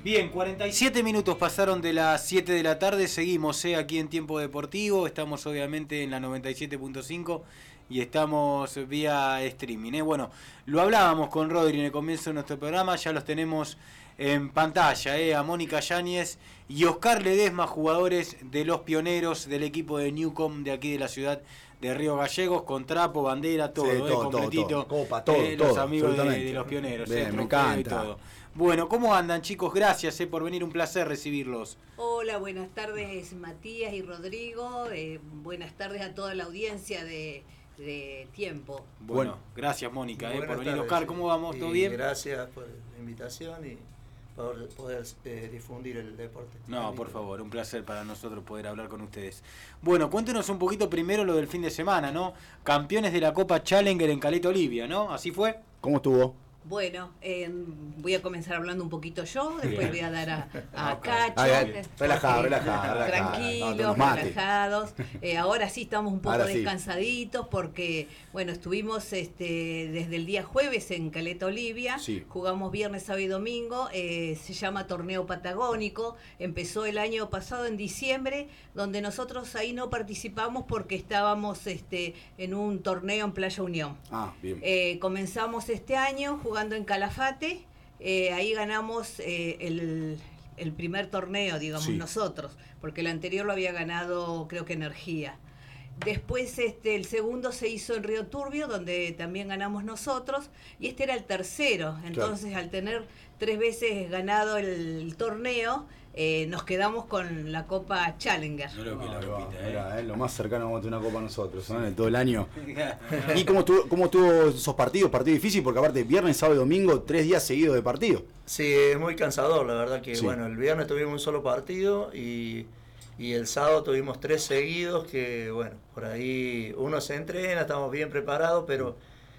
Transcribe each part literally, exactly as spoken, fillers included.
Bien, cuarenta y siete minutos pasaron de las siete de la tarde, seguimos eh, aquí en Tiempo Deportivo, estamos obviamente en la noventa y siete punto cinco y estamos vía streaming. Eh. Bueno, lo hablábamos con Rodri en el comienzo de nuestro programa, ya los tenemos en pantalla, eh, a Mónica Yáñez y Oscar Ledesma, jugadores de los pioneros del equipo de Newcom de aquí de la ciudad de Río Gallegos, con trapo, bandera, todo, sí, eh, todo, completito, todo, todo. Copa, todo, eh, todo, los amigos de, absolutamente. de los pioneros. Bien, eh, me trofeo encanta. y todo. Bueno, ¿cómo andan, chicos? Gracias eh, por venir, un placer recibirlos. Hola, buenas tardes Matías y Rodrigo, eh, buenas tardes a toda la audiencia de, de Tiempo. Bueno, Bueno. gracias Mónica eh, por venir. Tardes, Oscar, sí. ¿cómo vamos? ¿Todo Y bien? Gracias por la invitación y por poder eh, difundir el deporte. No, por favor, un placer para nosotros poder hablar con ustedes. Bueno, cuéntenos un poquito primero lo del fin de semana, ¿no? Campeones de la Copa Challenger en Caleta Olivia, ¿no? ¿Así fue? ¿Cómo estuvo? Bueno, eh, voy a comenzar hablando un poquito yo, después Bien. voy a dar a, a Ok. Cacho. Ay, ay, eh, relajado, porque- relajado, relajado. Tranquilos, No, no nos mate. relajados. Eh, ahora sí estamos un poco Ahora sí. descansaditos porque, bueno, estuvimos este, desde el día jueves en Caleta Olivia, Sí. jugamos viernes, sábado y domingo, eh, se llama Torneo Patagónico, empezó el año pasado en diciembre, donde nosotros ahí no participamos porque estábamos este, en un torneo en Playa Unión. Ah, bien. Eh, comenzamos este año jugando en Calafate, eh, ahí ganamos eh, el, el primer torneo, digamos, Sí. nosotros, porque el anterior lo había ganado, creo que Energía. Después este, el segundo se hizo en Río Turbio, donde también ganamos nosotros, y este era el tercero. Entonces, al tener tres veces ganado el torneo, eh, nos quedamos con la Copa Challenger. No lo que No, la ahí va, copita, mirá, eh. eh, lo más cercano vamos a tener una copa nosotros, ¿no? En todo el año. ¿Y cómo estuvo, cómo estuvo esos partidos? Partido difícil, porque aparte viernes, sábado y domingo, tres días seguidos de partido. Sí, es muy cansador, la verdad que Sí. bueno, el viernes tuvimos un solo partido y, y el sábado tuvimos tres seguidos que bueno, por ahí uno se entrena, estamos bien preparados, pero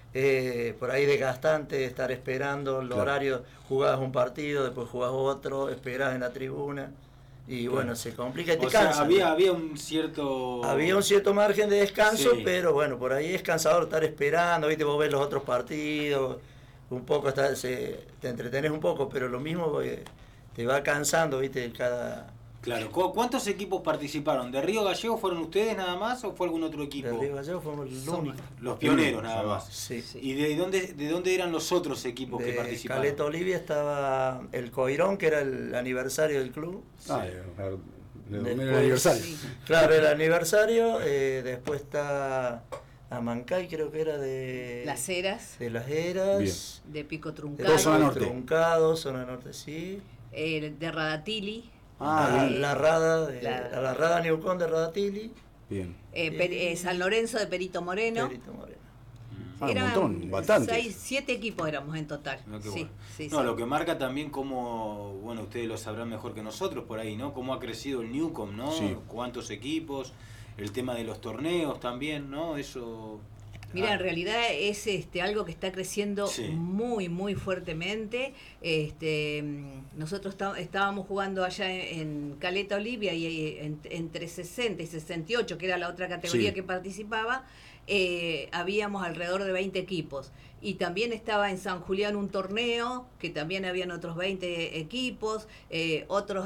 eh, por ahí desgastante estar esperando el Claro. horario, jugás un partido, después jugás otro, esperás en la tribuna y bueno, se complica y te O sea, cansa. había, había un cierto... Había un cierto margen de descanso, Sí. pero bueno, por ahí es cansador estar esperando, viste, vos ves los otros partidos, un poco está, se, te entretenés un poco, pero lo mismo eh, te va cansando, viste, cada... Claro, ¿cu- ¿cuántos equipos participaron? ¿De Río Gallegos fueron ustedes nada más o fue algún otro equipo? De Río Gallegos fuimos los Somos únicos. Los pioneros nada Ahí va. más. Sí. Sí. ¿Y de dónde, de dónde eran los otros equipos que De participaron? Caleta Olivia estaba el Coirón, que era el aniversario del club. Ah, eh, a ver, le Después- el aniversario. Sí. Claro, el aniversario. eh, después está Amancay, creo que era de... Las Heras, De las Heras. Bien. de Pico De Truncado, Todo zona norte. Truncado, zona norte, sí. eh, de Radatili, Ah, la, bien. la Rada, de, La- la, la Rada Neucón de Radatili. Bien. eh, Per- eh, San Lorenzo de Perito Moreno. Perito Moreno. Ah, un montón, bastante. Seis, siete equipos éramos en total. No, qué sí, bueno. sí, No, sí. lo que marca también cómo, bueno, ustedes lo sabrán mejor que nosotros por ahí, ¿no? Cómo ha crecido el Newcom, ¿no? Sí. Cuántos equipos, el tema de los torneos también, ¿no? Eso... Mira, Ah, en realidad es este algo que está creciendo Sí. muy, muy fuertemente. Este, mm, nosotros está- estábamos jugando allá en, en Caleta Olivia y eh, en- entre sesenta y sesenta y ocho, que era la otra categoría Sí. que participaba, eh, habíamos alrededor de veinte equipos. Y también estaba en San Julián un torneo, que también habían otros veinte equipos, eh, otros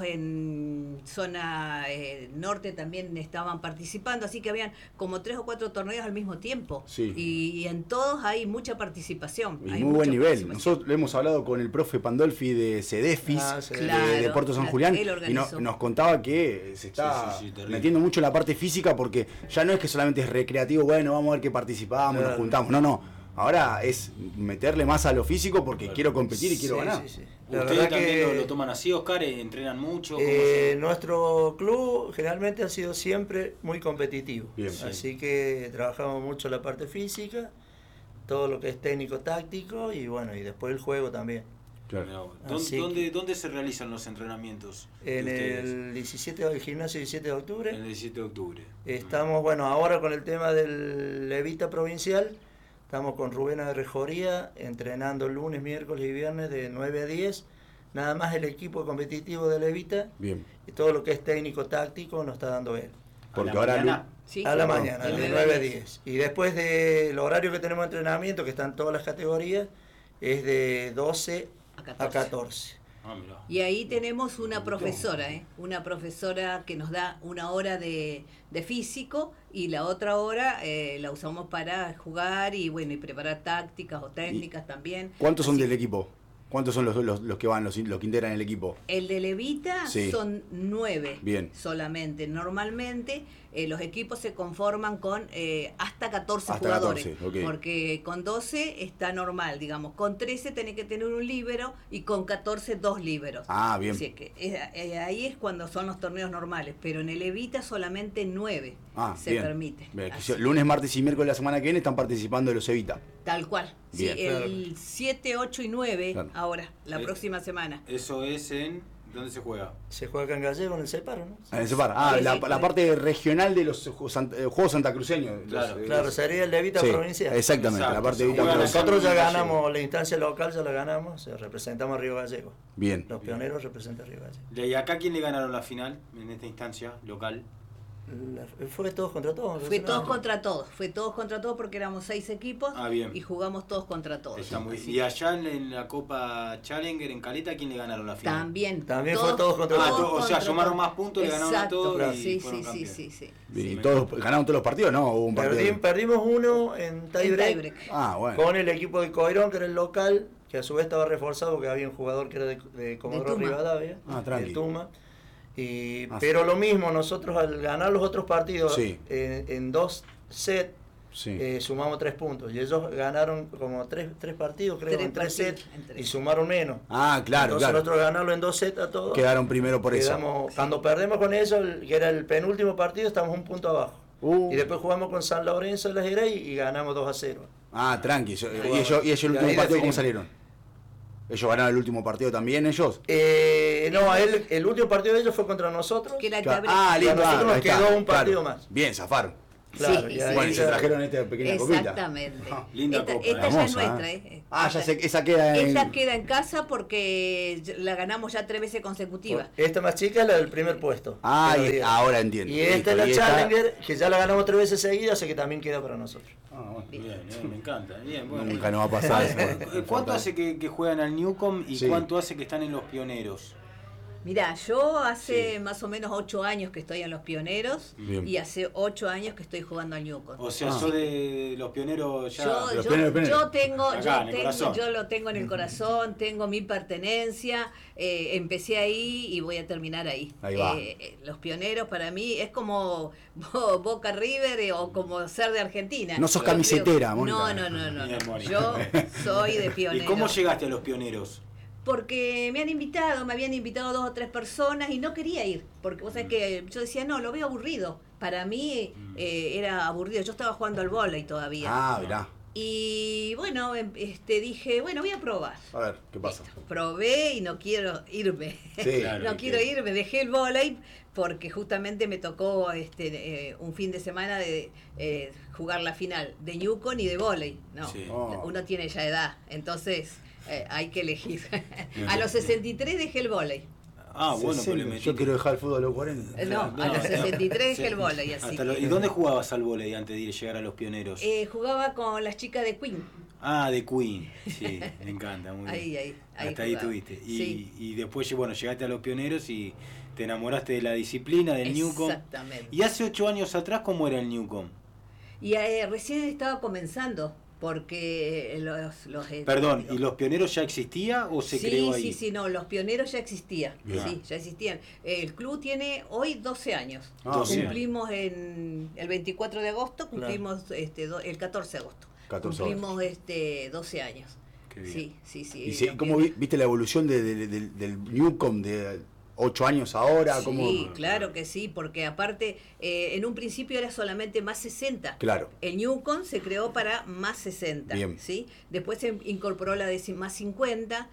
en zona eh, norte también estaban participando, así que habían como tres o cuatro torneos al mismo tiempo. Sí. Y, y en todos hay mucha participación. Y hay muy mucha buen nivel. participación. Nosotros le hemos hablado con el profe Pandolfi de Cedefis, Ah, sí. de- Claro, de, Puerto San claro, Julián, él y no- organizó. nos contaba que se está Sí, sí, sí, terrible. metiendo mucho en la parte física porque ya no es que solamente es recreativo, bueno, vamos a ver que participamos, nos Claro. juntamos. No, no. Ahora es meterle más a lo físico porque Claro. quiero competir y quiero Sí, ganar. sí, sí. La ¿Ustedes verdad también que lo, lo toman así, Oscar? ¿Entrenan mucho? ¿Cómo eh, hacen? nuestro club generalmente ha sido siempre muy competitivo. Bien. Sí. Así que trabajamos mucho la parte física, todo lo que es técnico-táctico y bueno, y después el juego también. Claro. No, ¿Dónde, Así dónde, que- dónde se realizan los entrenamientos? de En ustedes? el diecisiete, el gimnasio diecisiete de octubre. El diecisiete de octubre. Estamos, bueno, ahora con el tema del Levita Provincial, estamos con Rubén Rejoría entrenando lunes, miércoles y viernes de nueve a diez. Nada más el equipo competitivo de Levita Bien. y todo lo que es técnico-táctico nos está dando él. Porque ¿A la ahora mañana? Lu- Sí, A la sí. mañana, De de nueve nueve a diez. diez. Y después del horario que tenemos de entrenamiento, que están todas las categorías, es de doce A a catorce. catorce. Ah, mirá. Y ahí tenemos una profesora, ¿eh? Una profesora que nos da una hora de, de físico y la otra hora eh, la usamos para jugar y bueno y preparar tácticas o técnicas ¿Y también. ¿Cuántos son Así- del equipo? ¿Cuántos son los, los, los que van, los, los que integran el equipo? El de Levita Sí. son nueve Bien. solamente. Normalmente eh, los equipos se conforman con eh, hasta catorce Hasta jugadores. catorce, ok. Porque con doce está normal, digamos. Con trece tenés que tener un líbero y con catorce dos líberos. Ah, bien. Así que eh, eh, ahí es cuando son los torneos normales. Pero en el Levita solamente nueve Ah, se bien. permite. Bien, que Así. yo- lunes, martes y miércoles de la semana que viene están participando de los Evita. Tal cual. Sí, Bien. el siete, ocho y nueve Claro. ahora, la Eh, próxima semana. Eso es en... ¿Dónde se juega? Se juega acá en Gallego en el Separo, ¿no? Ah, en Separ. Ah, Sí, la, sí, la claro. parte regional de los Juegos Sant- eh, Juegos Santacruceños. Los, Claro, eh, Claro, los- sería el Levita sí, provincial. exactamente, Exacto, la parte de se Evita juega provincial. Nosotros ya Río Gallego. ganamos, la instancia local ya la ganamos, eh, representamos a Río Gallego. Bien. Los pioneros representan a Río Gallego. ¿Y acá quién le ganaron la final en esta instancia local? La- fue todos contra todos. Fue ¿no? todos contra todos, fue todos contra todos porque éramos seis equipos Ah, bien. y jugamos todos contra todos. Está muy- Así Y que allá en, en la Copa Challenger, en Caleta, ¿quién le ganaron la final? también. También fue todos contra Ah, todos. to- o sea, contra sumaron todos. más puntos, le ganaron a Exacto, todos claro. y sí, fueron sí, sí, campeones. sí, sí. Y sí. todos ganaron todos los partidos, ¿no? Hubo un partido. Perdim- perdimos uno en En tiebreak tiebreak. Ah, bueno. con el equipo de Coirón, que era el local, que a su vez estaba reforzado porque había un jugador que era de, de Comodoro Tuma. Rivadavia, Ah, tranqui. de Tuma. Y, Ah, pero sí. lo mismo, nosotros al ganar los otros partidos Sí. en, en dos sets, Sí. eh, sumamos tres puntos. Y ellos ganaron como tres, tres partidos, creo, Tres en tres partidos, sets, en tres. y sumaron menos. Ah, claro, Entonces claro. nosotros ganarlo en dos sets a todos. Quedaron primero por eso. quedamos- Cuando perdemos con ellos, el- que era el penúltimo partido, estamos un punto abajo. Uh. Y después jugamos con San Lorenzo de la Geray y ganamos dos a cero. Ah, tranqui. Yo- ¿Y Bueno, ellos, y ellos el y último ahí partido cómo definimos. salieron? ¿Ellos ganaron el último partido también, ellos? Eh, no, él, el último partido de ellos fue contra nosotros. Que era el Claro. tiebreak. Ah, Y a listo. nosotros ah, nos ahí quedó está, un partido claro. más. Bien, zafaron. Claro, Sí, y sí. ahí Bueno, y se ya- trajeron esta pequeña copita. Exactamente. Linda esta copa, esta ya es hermosa, nuestra, ¿eh? ¿eh? Ah, ya Esta- sé, esa queda en... Esta queda en casa porque la ganamos ya tres veces consecutivas. Esta más chica es la del primer puesto. Ah, Pero y- bien. ahora entiendo. Y esta Listo, es la y esta- Challenger, que ya la ganamos tres veces seguidas, así que también queda para nosotros. Ah, bueno. Bien, bien, me encanta. Bien, bueno. Nunca nos va a pasar eso. ¿Cu- ¿Cuánto hace que, que juegan al Newcom y Sí. cuánto hace que están en los pioneros? Mirá, yo hace Sí. más o menos ocho años que estoy en Los Pioneros Bien. y hace ocho años que estoy jugando al Newcom. O sea, Ah. sos de los pioneros ya. Yo, los yo- pioneros, pioneros. yo tengo, Acá, yo, en el tengo corazón. yo lo tengo en el corazón, tengo mi pertenencia, eh, empecé ahí y voy a terminar ahí. Ahí va. Eh, eh, los pioneros para mí es como Bo- Boca River eh, o como ser de Argentina. No sos Yo creo- camisetera, Mónica. No, no, no, no. Bien, no. Mónica. Yo soy de ¿Y pioneros. cómo llegaste a los pioneros? Porque me han invitado, me habían invitado dos o tres personas y no quería ir. Porque vos sabés que yo decía, no, lo veo aburrido. Para mí eh, era aburrido. Yo estaba jugando al vóley todavía. Ah, mirá. Y bueno, em- este, dije, bueno, voy a probar. A ver, ¿qué pasa? Listo. Probé y no quiero irme. Sí. Claro. no que- quiero irme, dejé el vóley porque justamente me tocó este eh, un fin de semana de eh, jugar la final de Newcom y de vóley. No, Sí. Oh. uno tiene ya edad, entonces eh, hay que elegir. A los sesenta y tres dejé el vóley. Ah, bueno, pero sesenta. le metiste. Yo quiero dejar el fútbol a los cuarenta. Eh, No, a los sesenta y tres dejé el vóley, así. Hasta lo- ¿Y dónde jugabas al vóley antes de llegar a los pioneros? Eh, jugaba con las chicas de Queen. Ah, de Queen. Sí, me encanta, muy Ahí, bien. ahí, ahí Hasta ahí jugaba. tuviste. Y, Sí. y después, bueno, llegaste a los pioneros y te enamoraste de la disciplina del Newcom. Exactamente. Y hace ocho años atrás, ¿cómo era el Newcom? Y eh, recién estaba comenzando, porque los... los eh, Perdón, digo, ¿y los pioneros ya existía o se sí, creó ahí? sí, sí, no, los pioneros ya existían, Bien. sí, ya existían. El club tiene hoy doce años. Ah, bien. Cumplimos en el veinticuatro de agosto, cumplimos este do- el catorce de agosto. catorce de cumplimos este doce años. Qué bien. Sí, sí, sí. ¿Y sí, los cómo vi- pioneros. viste la evolución de- de- de- del Newcom de ocho años ahora? ¿Cómo? Sí, claro que sí, porque aparte, eh, en un principio era solamente más sesenta. Claro. El Newcom se creó para más sesenta. Bien. ¿Sí? Después se incorporó la de más cincuenta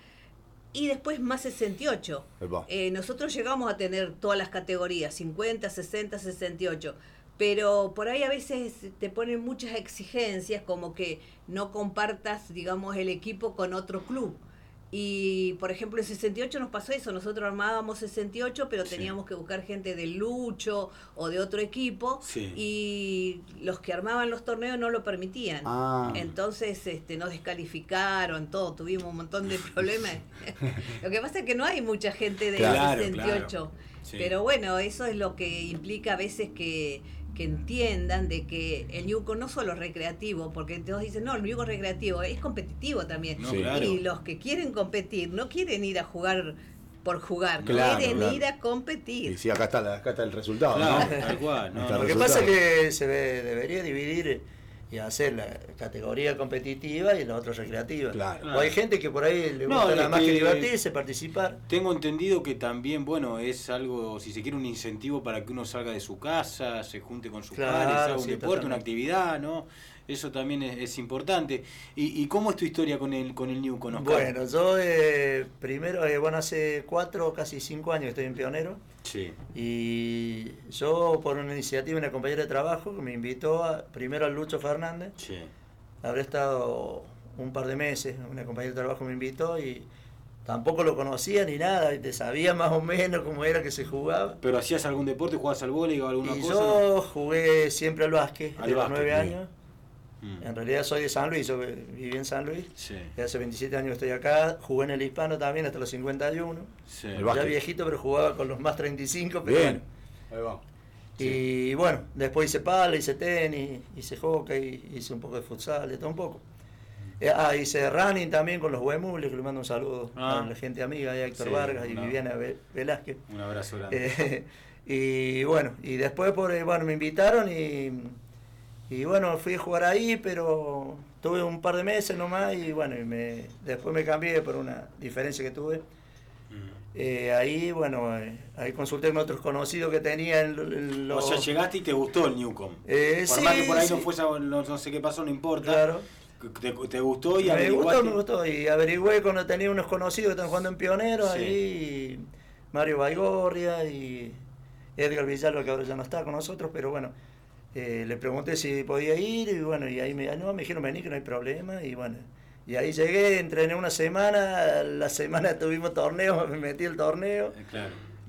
y después más sesenta y ocho. Epa. Eh, nosotros llegamos a tener todas las categorías, cincuenta, sesenta, sesenta y ocho. Pero por ahí a veces te ponen muchas exigencias, como que no compartas, digamos, el equipo con otro club. Y, por ejemplo, en sesenta y ocho nos pasó eso. Nosotros armábamos sesenta y ocho, pero Sí. teníamos que buscar gente de Lucho o de otro equipo. Sí. Y los que armaban los torneos no lo permitían. Ah. Entonces este, nos descalificaron, todo. Tuvimos un montón de problemas. Lo que pasa es que no hay mucha gente de Claro, sesenta y ocho. claro. Sí. Pero bueno, eso es lo que implica a veces que... que entiendan de que el Ñuco no solo es recreativo, porque todos dicen, no, el Ñuco es recreativo, es competitivo también. No, Sí. claro. Y los que quieren competir no quieren ir a jugar por jugar, Claro, quieren claro. ir a competir. Y sí, acá está, la- acá está el resultado, Claro, ¿no? tal cual. No, Está no. Lo que resultado. pasa es que se ve- debería dividir y hacer la categoría competitiva y la otra recreativa. Claro. O hay gente que por ahí le No, gusta es nada más que que- divertirse, participar. Tengo entendido que también, bueno, es algo, si se quiere, un incentivo para que uno salga de su casa, se junte con sus Claro, padres, haga un sí, deporte, una totalmente. actividad, ¿no? Eso también es, es importante. ¿Y, ¿Y cómo es tu historia con el con el Ñuco, Oscar? Bueno, yo eh, primero, eh, bueno, hace cuatro, casi cinco años que estoy en Pionero. Sí. Y yo, por una iniciativa de una compañera de trabajo, que me invitó a, primero al Lucho Fernández. Sí. Habré estado un par de meses, una compañera de trabajo me invitó y tampoco lo conocía ni nada, y te sabía más o menos cómo era que se jugaba. ¿Pero hacías algún deporte, jugabas al vóley o alguna Y cosa? yo jugué siempre al básquet, Al de los básquet, nueve bien. años. Mm. En realidad soy de San Luis, yo viví en San Luis. Sí. Y hace veintisiete años que estoy acá, jugué en el Hispano también hasta los cincuenta y uno. Sí. El Ya básquet. viejito, pero jugaba con los más treinta y cinco. Pero Bien. Ahí va. Y bueno, después hice pala, hice tenis, hice hockey, hice un poco de futsal, de todo un poco. Eh, ah, hice running también con los Huemules, que le mando un saludo Ah. a la gente amiga de Héctor Sí, Vargas y una- Viviana Ve- Velázquez. Un abrazo grande. Eh, y bueno, y después por, eh, bueno, me invitaron y, y bueno, fui a jugar ahí, pero tuve un par de meses nomás y bueno, y me, después me cambié por una diferencia que tuve. Mm. Eh, ahí, bueno, eh, ahí consulté con otros conocidos que tenían O los... sea, llegaste y te gustó el Newcom. Eh, Por sí, más que por ahí no sí. fuese, no, no sé qué pasó, no importa. Claro. Te, te gustó y Me averiguaste. gustó, me gustó. Y averigüé cuando tenía unos conocidos que están jugando en Pioneros, Sí. ahí Mario Baigorria y Edgar Villalba, que ahora ya no está con nosotros, pero bueno, eh, le pregunté si podía ir y bueno, y ahí me, no, me dijeron vení que no hay problema y bueno. Y ahí llegué, entrené una semana, la semana tuvimos torneo, me metí el torneo. Eh, Claro.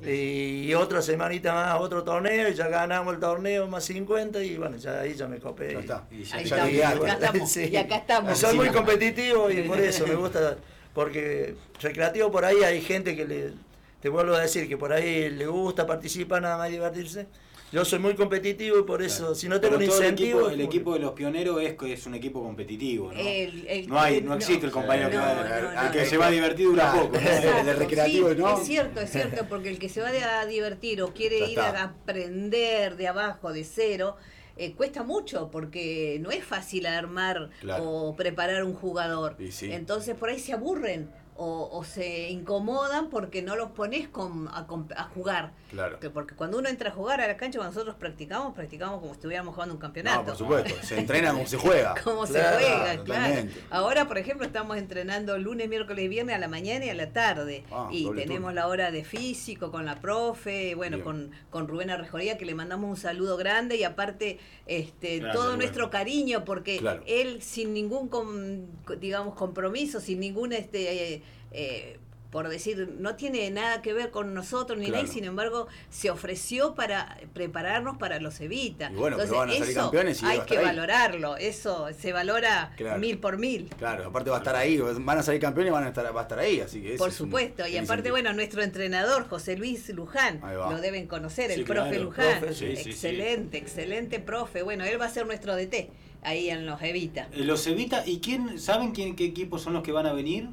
Y otra semanita más, otro torneo, y ya ganamos el torneo más cincuenta y bueno, ya ahí ya me copé. Ya está. Y ya Ahí ya estamos, llegaste. acá estamos, Sí. y acá estamos. Y soy Sí. muy competitivo y por eso me gusta, porque recreativo por ahí hay gente que le, te vuelvo a decir, que por ahí le gusta, participa, nada más divertirse. Yo soy muy competitivo y por eso, Claro. si no tengo Pero un todo incentivo... El equipo, el equipo de los pioneros es, es un equipo competitivo, ¿no? El- el- no hay, no, no. existe el compañero que, No, va- no, el no, que no. se va a divertir dura Claro. poco. ¿no? Exacto. El de recreativo, Sí, ¿no? es cierto, es cierto, porque el que se va a divertir o quiere Ya ir está. a aprender de abajo, de cero, eh, cuesta mucho porque no es fácil armar Claro. o preparar un jugador. Y sí. Entonces por ahí se aburren o, o se incomodan porque no los pones con, a, com- a jugar. Claro. Que porque cuando uno entra a jugar a la cancha, cuando nosotros practicamos, practicamos como si estuviéramos jugando un campeonato. No, por supuesto. Se entrena como se juega. Cómo se Claro, juega, claro. totalmente. Ahora, por ejemplo, estamos entrenando lunes, miércoles y viernes a la mañana y a la tarde. Ah, y doble tenemos turno. la hora de físico con la profe, bueno, Bien. con, con Rubén Arrejoría, que le mandamos un saludo grande y aparte este Gracias, todo Rubén. nuestro cariño, porque Claro. él sin ningún, com- digamos, compromiso, sin ningún, este eh, eh, por decir, no tiene nada que ver con nosotros ni nada, Claro. y sin embargo se ofreció para prepararnos para los Evita. Y bueno, pero van a salir eso campeones y hay va a que estar ahí. valorarlo, eso se valora Claro. mil por mil. Claro, aparte va a estar ahí, van a salir campeones y van a estar, va a estar ahí, así que ese Por es un- supuesto, y un aparte, incentivo. bueno, nuestro entrenador, José Luis Luján, Ahí va. lo deben conocer, el Sí, profe claro, Luján. profe, sí, sí, sí. excelente, excelente profe. Bueno, él va a ser nuestro D T ahí en los Evita. Eh, Los Evita, ¿y quién saben quién, qué equipos son los que van a venir?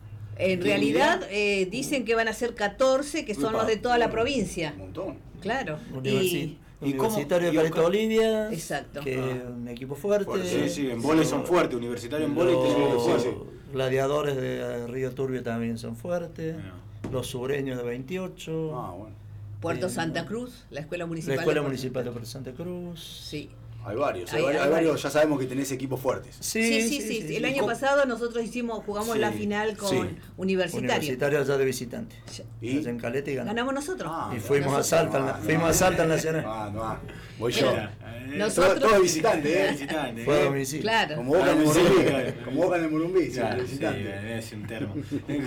En ¿Tiene realidad idea? eh, dicen que van a ser catorce, que son Upa, los de toda la un provincia. montón. Claro. Universi- ¿Y cómo- Universitario y de Caleta cómo- Olivia, Exacto. que Ah. es un equipo fuerte. Fuerte, Sí, sí, en vóley son fuertes, universitario en vóley. Los te- sí, sí. gladiadores de Río Turbio también son fuertes. Bueno. Los sureños de veintiocho. Ah, bueno. Puerto Eh, Santa Cruz, la escuela la municipal. Escuela de Puerto Municipal de Santa Puerto Santa Cruz. Sí. Hay varios, hay, Hay- varios, hay hay varios, varios. ya sabemos que tenés equipos fuertes. Sí, sí, sí. sí. El año ¿Cómo? pasado nosotros hicimos, jugamos Sí, la final con sí. Universitario. Universitario allá de visitante. ¿Y? Allá en Caleta y ganamos. Ganamos nosotros. Ah, Y fuimos a Nosotros. Salta, en la- fuimos a Salta en Nacional. Ah, no, ah. Voy yo. Nosotros- Todo, todo visitante, ¿eh? Visitante, Fue a ¿eh? domicilio. Claro. Como Boca en el Ah, sí, Morumbí. claro. Como Boca en el Morumbí, Claro, sí, visitante. es un termo.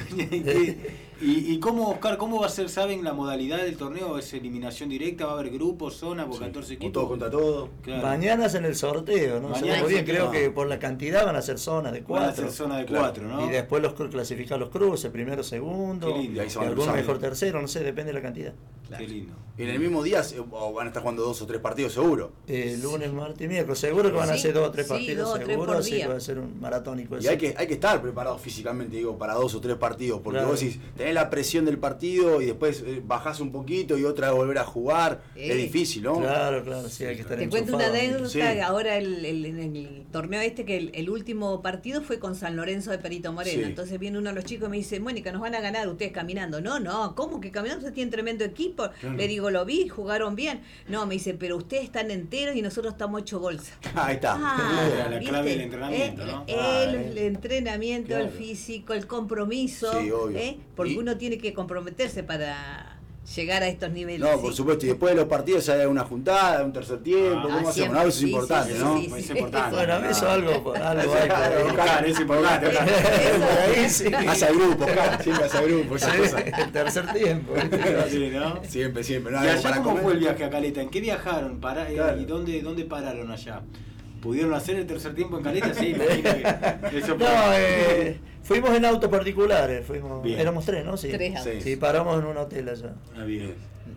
¿Y, y cómo, Oscar, cómo va a ser, saben, la modalidad del torneo? ¿Es eliminación directa? ¿Va a haber grupos, zona, por catorce O equipos? todo contra todo. Claro. Mañana hacen el sorteo, ¿no? Mañana sé muy bien, el sorteo. creo que por la cantidad van a ser zonas de Van a cuatro. ser zona de Claro. cuatro, ¿no? Y después los cru- clasificar los cruces, primero, segundo, Qué lindo. y Y ahí se van alguno cruzando. mejor tercero, no sé, depende de la cantidad. Qué lindo. Y en el mismo día se- o van a estar jugando dos o tres partidos seguro. Eh, lunes, martes y miércoles, seguro que van a Sí, hacer dos o tres sí, partidos, dos o tres seguro, por así día. que va a ser un maratónico. Y ese. hay que, hay que estar preparado físicamente, digo, para dos o tres partidos. Porque Claro. vos decís, tenés la presión del partido y después eh, bajás un poquito y otra vez volver a jugar. Eh. Es difícil, ¿no? Claro, claro, sí, hay que estar Te cuento una enchufado. anécdota, Sí. que ahora el, el- en el torneo este, que el, el último partido fue con San Lorenzo de Perito Moreno. Sí. Entonces viene uno de los chicos y me dice, Mónica, nos van a ganar ustedes caminando. No, no, ¿cómo que caminando? Ustedes tienen tremendo equipo. Claro. Le digo, lo vi, jugaron bien. No, me dice, pero ustedes están enteros y nosotros estamos ocho bolsas. Ahí está. Ah, La ¿viste? clave del entrenamiento, Eh, ¿no? El, Ah, el entrenamiento, el claro. físico, el compromiso. Sí, obvio. ¿eh? Porque Y- uno tiene que comprometerse para llegar a estos niveles. No, ¿sí? por supuesto. Y después de los partidos hay una juntada, un tercer tiempo. Ah, ¿Cómo hacemos? siempre, No, eso es sí, importante, sí, ¿no? sí, Es sí. importante. Bueno, a mí eso algo, algo hay por ahí. Oscar, es importante. Oscar. Por ahí sí. Hace grupo, claro, siempre hace grupo, esas Sí, cosas. el tercer tiempo. Sí, ¿no? Siempre, siempre. ¿no? ¿Y Algo allá para cómo comer. fue el viaje a Caleta? ¿En qué viajaron? Para, eh, Claro. ¿Y dónde, dónde pararon allá? ¿Pudieron hacer el tercer tiempo en Caleta? Sí, imagino que eso fue. No, eh, fuimos en autos particulares, fuimos, Bien. éramos tres, ¿no? Sí. Tres autos. Sí, paramos en un hotel allá. Ah, bien.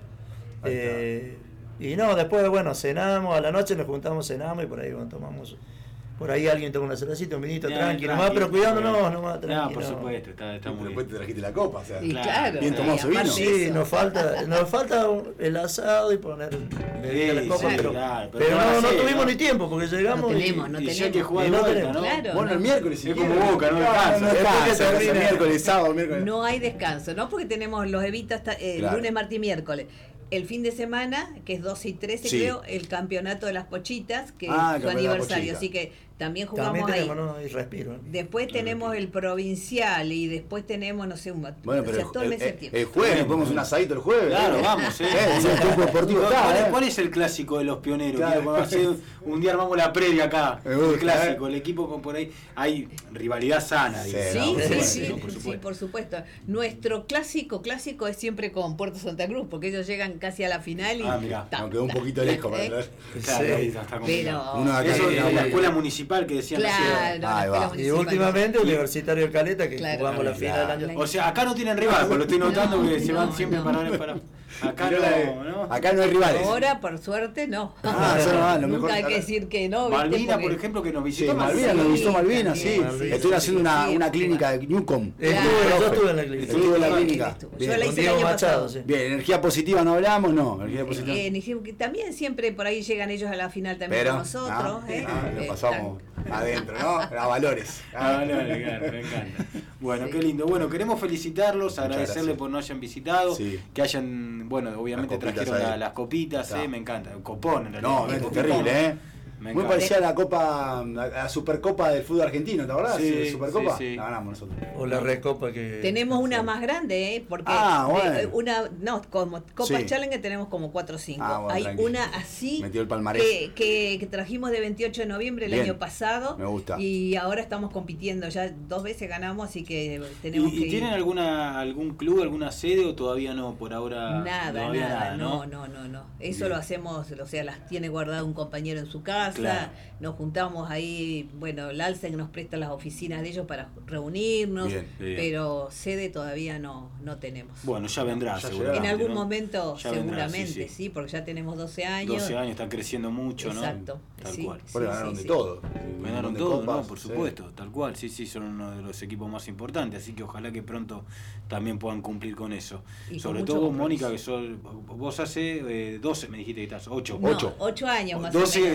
Ahí está. Eh, y no, después, bueno, cenamos, a la noche nos juntamos, cenamos y por ahí, bueno, tomamos, por ahí alguien toma una cervecita, un vinito, Ya, tranqui, tranqui, nomás, pero cuidándonos, bueno. nomás, tranqui. No, por no. supuesto, está, está Y muy después bien. te trajiste la copa, o sea. Y Claro. claro, Bien y tomado su vino. aparte Sí, eso. nos falta, nos falta el asado y poner bebida a la Sí, copa, sí, pero, claro, pero pero no no, van a no hacer, tuvimos ¿no? ni tiempo porque llegamos No y- tenemos, no Y ya tenemos. que jugar Y de no vuelta, tenemos. ¿no? Claro. Bueno, el no. miércoles. si Es como quieren. Boca, no No, descansa. No, Después que descansa, termina. miércoles, sábado, miércoles. No hay descanso, ¿no? Porque tenemos los evitas hasta, eh, Claro. lunes, martes y miércoles. El fin de semana, que es doce y trece, Sí. creo, el campeonato de las pochitas, que Ah, es su el campeonato de las aniversario. pochitas. Así que también jugamos también ahí. tenemos, ¿no? Y respiro. ¿eh? Después tenemos el provincial y después tenemos, no sé, un Bueno, o sea, pero todo el el, mes de el, septiembre. el jueves, nos podemos un asadito el jueves. Claro, ¿eh? vamos, ¿eh? Eh, es el tiempo deportivo ¿Cuál, está, cuál es, ¿eh? cuál es el clásico de los pioneros? Claro. Quiero conocer, un, un día armamos la previa acá. Me gusta, el clásico, ¿eh? el equipo con por ahí. Hay rivalidad sana. Sí, digamos. Sí, no, por sí, supuesto, sí, ¿no? Por sí, supuesto. por supuesto. Nuestro clásico, clásico es siempre con Puerto Santa Cruz, porque ellos llegan casi a la final y Ah, mirá, ta, Nos quedó un ta, poquito ta, lejos para ¿eh? traer. Claro, Sí. ahí está complicado. Pero Uno de acá Eso que es era la muy- escuela municipal que decían claro, recién. la Ahí escuela va. Y municipal. últimamente Universitario de Caleta, que Claro, jugamos la claro. final del año. O sea, acá no tienen rival, porque lo estoy notando No, que se van no, siempre no. para, para. Acá Mirá la de- no, ¿no? Acá no hay rivales. Ahora, por suerte, no. Ah, eso no va, lo Nunca mejor- hay que decir que no. ¿viste? Malvina, Porque- por ejemplo, que nos Sí, visitó. Malvinas, nos visitó Malvinas, sí. también. Estoy haciendo una, Sí, una sí, clínica de Newcom. Estuve, Claro. yo estuve en la clínica. Estuve en la Él clínica. estuvo. Bien. Yo la Con hice el Diego año Machado, pasado. sí. Bien, energía positiva no hablamos, no. Energía positiva. Eh, dijimos que también siempre por ahí llegan ellos a la final también Pero, con nosotros. ah, ¿eh? ah, lo Eh, pasamos adentro, ¿no? A valores. Ah, no, no, claro, me encanta. Bueno, Sí. qué lindo. Bueno, queremos felicitarlos, agradecerles gracias. por no hayan visitado, Sí. que hayan, bueno, obviamente Las copitas trajeron la- ahí. las copitas, Está. eh, me encanta. Copón, en realidad. No, un es copón. terrible, ¿eh? Me Muy encanta. parecida a la Copa, a la Supercopa del fútbol argentino, ¿te acordás? Sí, ¿La Supercopa? sí, sí. La ganamos nosotros. O la recopa que. Tenemos una más grande, ¿eh? Porque Ah, de- bueno. eh, una, no, como Copa Sí. Challenge tenemos como cuatro o cinco. Ah, bueno, Hay tranquilo. una así Metió el palmarés. que, que, que trajimos de veintiocho de noviembre el Bien. año pasado. Me gusta. Y ahora estamos compitiendo. Ya dos veces ganamos, así que ¿Y, tenemos y que ir. tienen alguna algún club, alguna sede o todavía no por ahora? Nada, todavía nada, ¿no? no, no, no, no. Eso Bien. lo hacemos, o sea, las tiene guardado un compañero en su casa, Claro. nos juntamos ahí, bueno, el Alcen nos presta las oficinas de ellos para reunirnos, Bien, bien. pero sede todavía no, no tenemos. Bueno, ya vendrá, Ya seguramente. En algún ¿no? momento, Ya vendrá, seguramente, sí, sí, porque ya tenemos doce años. doce años, están creciendo mucho, ¿no? Exacto, Tal sí. cual. Bueno, Sí, ganaron sí, de sí. todo. Un Ganaron montón de todo, copas, ¿no? Por sí. supuesto, tal cual, sí, sí, son uno de los equipos más importantes, así que ojalá que pronto también puedan cumplir con eso. Y con Sobre mucho todo, compromiso. Mónica, que sos, vos hace eh, doce, me dijiste que estás, ocho. No, Ocho. ocho años más doce o menos. está- doce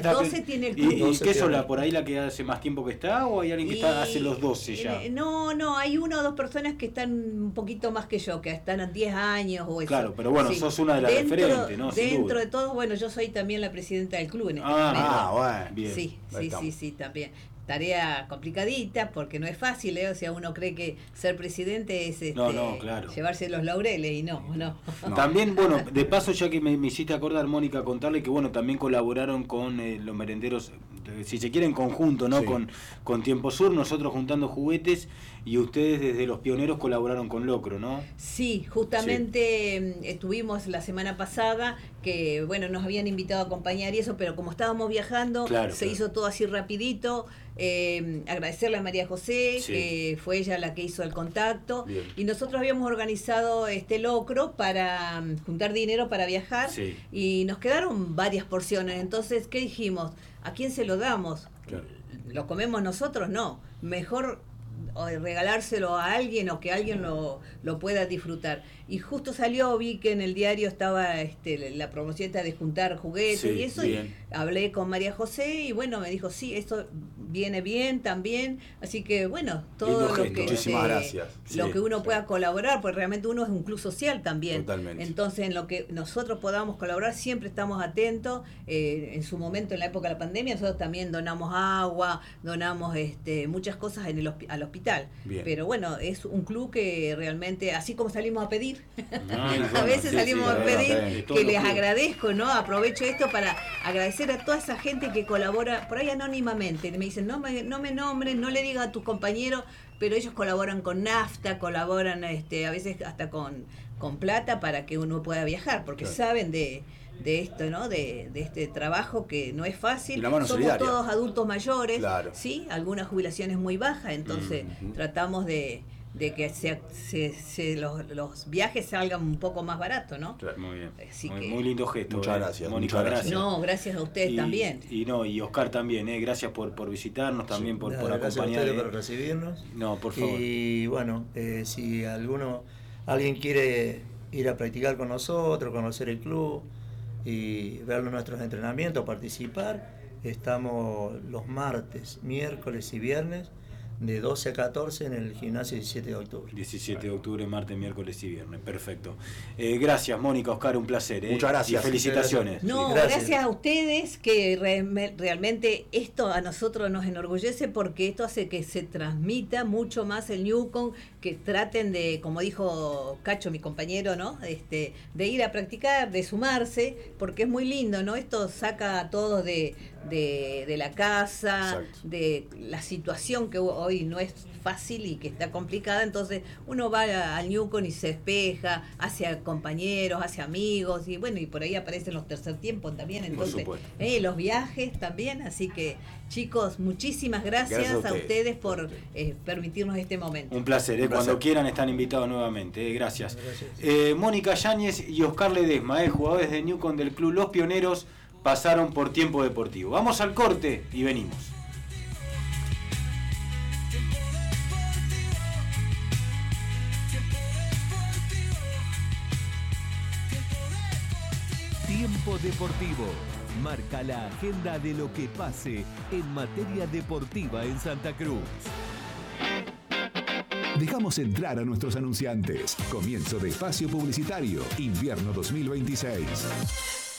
tiene el ¿Y, club. y qué es la por ahí la que hace más tiempo que está o hay alguien que Y, está hace los doce ya? eh, No, no, hay una o dos personas que están un poquito más que yo, que están a diez años o eso. Claro, pero bueno, Sí. sos una de las dentro, referentes, ¿no? Sin Dentro duda. de todo, bueno, yo soy también la presidenta del club en este Ah, momento. Ah, bueno. Bien. Sí, Ahí sí, estamos. sí, sí, también. Tarea complicadita porque no es fácil, ¿eh? O sea, uno cree que ser presidente es este, No, no, claro. llevarse los laureles y no, no. No. También, bueno, de paso, ya que me, me hiciste acordar, Mónica, contarle que, bueno, también colaboraron con eh, los merenderos, eh, si se quiere, en conjunto, ¿no? Sí. Con, con Tiempo Sur, nosotros juntando juguetes y ustedes desde los pioneros colaboraron con Locro, ¿no? Sí, justamente sí. Estuvimos la semana pasada que, bueno, nos habían invitado a acompañar y eso, pero como estábamos viajando, Claro, se claro. hizo todo así rapidito. Eh, agradecerle a María José, Sí. que fue ella la que hizo el contacto. Bien. Y nosotros habíamos organizado este locro para um, juntar dinero para viajar. Sí. Y nos quedaron varias porciones. Entonces, ¿qué dijimos? ¿A quién se lo damos? Claro. ¿Lo comemos nosotros? No. Mejor o regalárselo a alguien o que alguien lo, lo pueda disfrutar. Y justo salió, vi que en el diario estaba este, la promoción esta de juntar juguetes Sí, y eso, bien. y hablé con María José y bueno, me dijo, sí, esto viene bien también, así que bueno, todo Lindo lo gesto, que muchísimas se- gracias. lo Sí, que uno sí. pueda colaborar, pues realmente uno es un club social también. Totalmente. Entonces, en lo que nosotros podamos colaborar, siempre estamos atentos. Eh, en su momento, en la época de la pandemia, nosotros también donamos agua, donamos este, muchas cosas en el hospi- al hospital. Bien. Pero bueno, es un club que realmente, así como salimos a pedir, Ay, a bueno, veces sí, salimos sí, a la pedir, verdad, de todos que los les clubes. agradezco, ¿no? Aprovecho esto para agradecer a toda esa gente que colabora por ahí anónimamente. Me dicen, no me, no me nombres, no le digas a tus compañeros, pero ellos colaboran con nafta, colaboran este, a veces hasta con, con plata para que uno pueda viajar, porque Claro. saben de, de esto, ¿no? De, de este trabajo que no es fácil. Y la mano Somos solidaria. todos adultos mayores, Claro. ¿sí? Algunas jubilaciones muy bajas, entonces Ujú. tratamos de, de que se, se- se- los, los viajes salgan un poco más baratos, ¿no? Claro. Muy bien. Así muy, que- muy lindo gesto. Muchas eh. gracias, Mónica, muchas gracias. No, gracias a ustedes y, también. Y no, y Oscar también, eh, gracias por, por visitarnos, también por, Nada, por gracias a acompañar. ustedes eh. por recibirnos. No, por favor. Y bueno, eh, si alguno, alguien quiere ir a practicar con nosotros, conocer el club y ver nuestros entrenamientos, participar, estamos los martes, miércoles y viernes de doce a catorce en el gimnasio diecisiete de octubre. diecisiete de octubre, martes, miércoles y viernes. Perfecto. Eh, gracias, Mónica, Oscar, un placer. eh. Muchas gracias. Y felicitaciones. No, Sí, gracias. gracias. a ustedes que re- realmente esto a nosotros nos enorgullece porque esto hace que se transmita mucho más el Newcom, que traten de, como dijo Cacho, mi compañero, ¿no? Este, de ir a practicar, de sumarse, porque es muy lindo, ¿no? Esto saca a todos de, de, de la casa, Exacto. de la situación que hoy no es fácil y que está complicada, entonces uno va a- al Newcom y se despeja, hacia compañeros, hacia amigos, y bueno, y por ahí aparecen los tercer tiempos también, entonces, supuesto. eh, los viajes también, así que chicos, muchísimas gracias, Gracias a a ustedes. ustedes por eh, permitirnos este momento. Un placer, eh. Un placer. Cuando quieran están invitados nuevamente. eh. Gracias. Gracias. Eh, Mónica Yáñez y Oscar Ledesma, eh, jugadores de Newcom del club Los Pioneros, pasaron por Tiempo Deportivo. Vamos al corte y venimos. Tiempo Deportivo. Marca la agenda de lo que pase en materia deportiva en Santa Cruz. Dejamos entrar a nuestros anunciantes. Comienzo de espacio publicitario. Invierno dos mil veintiséis.